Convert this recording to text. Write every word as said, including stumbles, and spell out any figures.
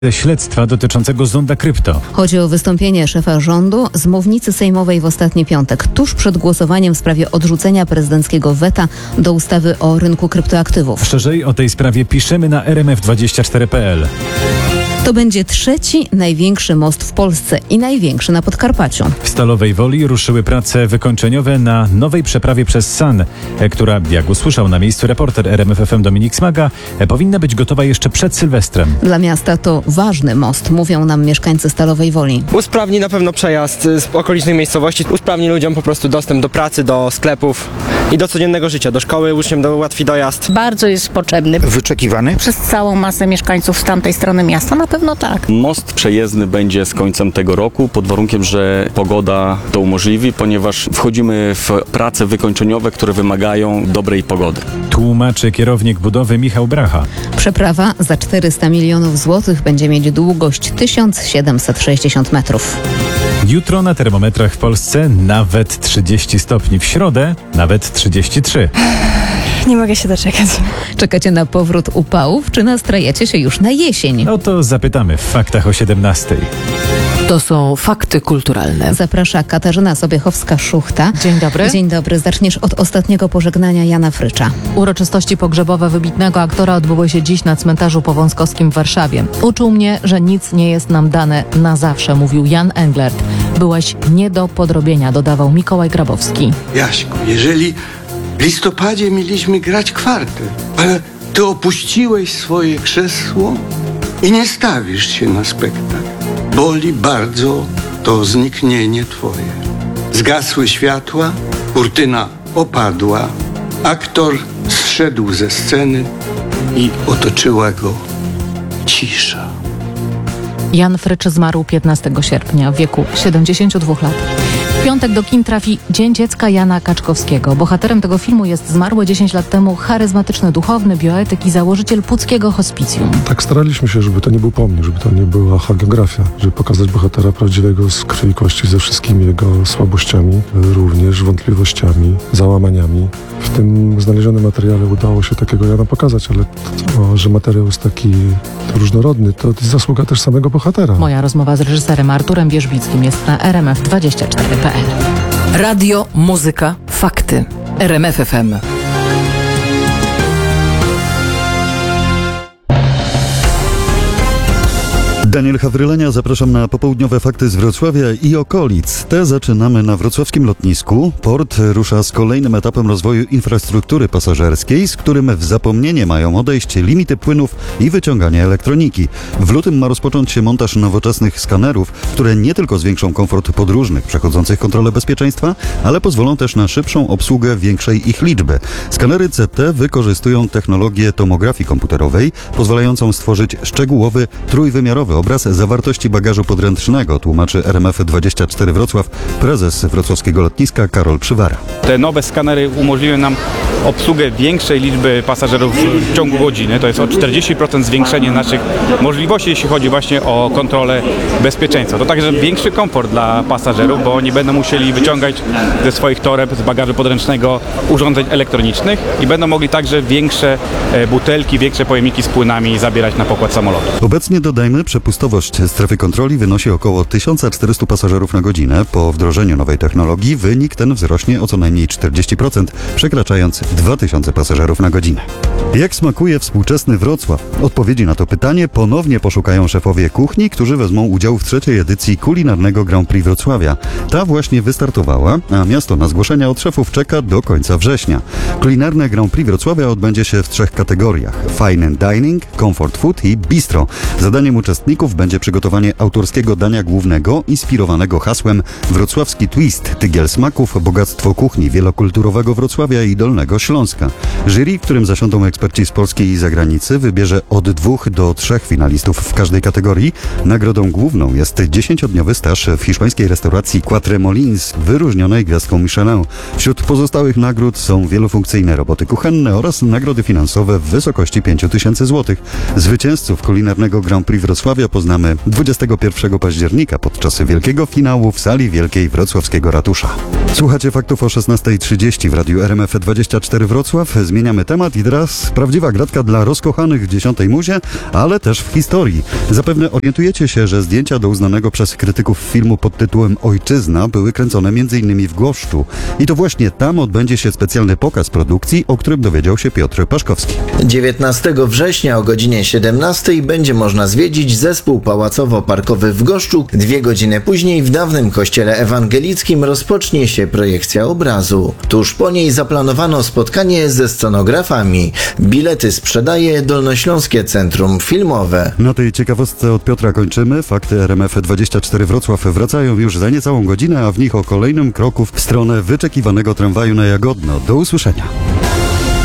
Śledztwa dotyczącego Zonda Krypto. Chodzi o wystąpienie szefa rządu z mównicy sejmowej w ostatni piątek, tuż przed głosowaniem w sprawie odrzucenia prezydenckiego weta do ustawy o rynku kryptoaktywów. Szerzej o tej sprawie piszemy na r m f dwadzieścia cztery kropka p l. To będzie trzeci największy most w Polsce i największy na Podkarpaciu. W Stalowej Woli ruszyły prace wykończeniowe na nowej przeprawie przez San, która, jak usłyszał na miejscu reporter R M F F M Dominik Smaga, powinna być gotowa jeszcze przed Sylwestrem. Dla miasta to ważny most, mówią nam mieszkańcy Stalowej Woli. Usprawni na pewno przejazd z okolicznych miejscowości, usprawni ludziom po prostu dostęp do pracy, do sklepów i do codziennego życia, do szkoły, uczniom do ułatwi dojazd. Bardzo jest potrzebny. Wyczekiwany? Przez całą masę mieszkańców z tamtej strony miasta na pewno tak. Most przejezdny będzie z końcem tego roku, pod warunkiem, że pogoda to umożliwi, ponieważ wchodzimy w prace wykończeniowe, które wymagają dobrej pogody. Tłumaczy kierownik budowy Michał Bracha. Przeprawa za czterysta milionów złotych będzie mieć długość tysiąc siedemset sześćdziesiąt metrów. Jutro na termometrach w Polsce nawet trzydzieści stopni. W środę nawet trzydzieści trzy. Nie mogę się doczekać. Czekacie na powrót upałów, czy nastrajecie się już na jesień? No to zapytamy w faktach o siedemnastej. To są fakty kulturalne. Zaprasza Katarzyna Sobiechowska-Szuchta. Dzień dobry. Dzień dobry. Zaczniesz od ostatniego pożegnania Jana Frycza. Uroczystości pogrzebowe wybitnego aktora odbyły się dziś na cmentarzu Powązkowskim w Warszawie. Uczył mnie, że nic nie jest nam dane na zawsze, mówił Jan Englert. Byłeś nie do podrobienia, dodawał Mikołaj Grabowski. Jaśku, jeżeli w listopadzie mieliśmy grać kwartet, ale ty opuściłeś swoje krzesło i nie stawisz się na spektakl. Boli bardzo to zniknienie twoje. Zgasły światła, kurtyna opadła, aktor zszedł ze sceny i otoczyła go cisza. Jan Frycz zmarł piętnastego sierpnia w wieku siedemdziesięciu dwóch lat. W piątek do kin trafi Dzień Dziecka Jana Kaczkowskiego. Bohaterem tego filmu jest zmarły dziesięć lat temu charyzmatyczny duchowny, bioetyk i założyciel Puckiego Hospicjum. Tak staraliśmy się, żeby to nie był pomnik, żeby to nie była hagiografia, żeby pokazać bohatera prawdziwego z krwi i kości, ze wszystkimi jego słabościami, również wątpliwościami, załamaniami. W tym znalezionym materiale udało się takiego Jana pokazać, ale to, że materiał jest taki różnorodny, to jest zasługa też samego bohatera. Moja rozmowa z reżyserem Arturem Wierzbickim jest na R M F dwadzieścia cztery kropka p l. Radio, muzyka, fakty. R M F F M. Daniel Hawrylenia, zapraszam na popołudniowe fakty z Wrocławia i okolic. Te zaczynamy na wrocławskim lotnisku. Port rusza z kolejnym etapem rozwoju infrastruktury pasażerskiej, z którym w zapomnienie mają odejść limity płynów i wyciąganie elektroniki. W lutym ma rozpocząć się montaż nowoczesnych skanerów, które nie tylko zwiększą komfort podróżnych przechodzących kontrolę bezpieczeństwa, ale pozwolą też na szybszą obsługę większej ich liczby. Skanery C T wykorzystują technologię tomografii komputerowej, pozwalającą stworzyć szczegółowy, trójwymiarowy obraz zawartości bagażu podręcznego, tłumaczy R M F dwadzieścia cztery Wrocław prezes wrocławskiego lotniska Karol Przywara. Te nowe skanery umożliwią nam obsługę większej liczby pasażerów w ciągu godziny. To jest o czterdzieści procent zwiększenie naszych możliwości, jeśli chodzi właśnie o kontrolę bezpieczeństwa. To także większy komfort dla pasażerów, bo nie będą musieli wyciągać ze swoich toreb, z bagażu podręcznego urządzeń elektronicznych i będą mogli także większe butelki, większe pojemniki z płynami zabierać na pokład samolotu. Obecnie, dodajmy, przepustowość strefy kontroli wynosi około tysiąc czterysta pasażerów na godzinę. Po wdrożeniu nowej technologii wynik ten wzrośnie o co najmniej czterdzieści procent, przekraczając dwa tysiące pasażerów na godzinę. Jak smakuje współczesny Wrocław? Odpowiedzi na to pytanie ponownie poszukają szefowie kuchni, którzy wezmą udział w trzeciej edycji kulinarnego Grand Prix Wrocławia. Ta właśnie wystartowała, a miasto na zgłoszenia od szefów czeka do końca września. Kulinarne Grand Prix Wrocławia odbędzie się w trzech kategoriach: Fine Dining, Comfort Food i Bistro. Zadaniem uczestników będzie przygotowanie autorskiego dania głównego, inspirowanego hasłem Wrocławski Twist, tygiel smaków, bogactwo kuchni wielokulturowego Wrocławia i Dolnego Śląska. Jury, w którym zasiądą eksperci z Polski i zagranicy, wybierze od dwóch do trzech finalistów w każdej kategorii. Nagrodą główną jest dziesięciodniowy staż w hiszpańskiej restauracji Quatre Molins, wyróżnionej gwiazdką Michelin. Wśród pozostałych nagród są wielofunkcyjne roboty kuchenne oraz nagrody finansowe w wysokości pięć tysięcy złotych. Zwycięzców kulinarnego Grand Prix Wrocławia poznamy dwudziestego pierwszego października podczas wielkiego finału w sali wielkiej wrocławskiego ratusza. Słuchacie faktów o szesnasta trzydzieści w radiu R M F dwadzieścia cztery Wrocław. Zmieniamy temat i teraz prawdziwa gratka dla rozkochanych w dziesiątej muzie, ale też w historii. Zapewne orientujecie się, że zdjęcia do uznanego przez krytyków filmu pod tytułem Ojczyzna były kręcone m.in. w Goszczu. I to właśnie tam odbędzie się specjalny pokaz produkcji, o którym dowiedział się Piotr Paszkowski. dziewiętnastego września o godzinie siedemnastej będzie można zwiedzić zespół pałacowo-parkowy w Goszczu. Dwie godziny później w dawnym kościele ewangelickim rozpocznie się projekcja obrazu. Tuż po niej zaplanowano spotkanie ze scenografami. Bilety sprzedaje Dolnośląskie Centrum Filmowe. Na tej ciekawostce od Piotra kończymy. Fakty R M F dwadzieścia cztery Wrocław wracają już za niecałą godzinę, a w nich o kolejnym kroku w stronę wyczekiwanego tramwaju na Jagodno. Do usłyszenia.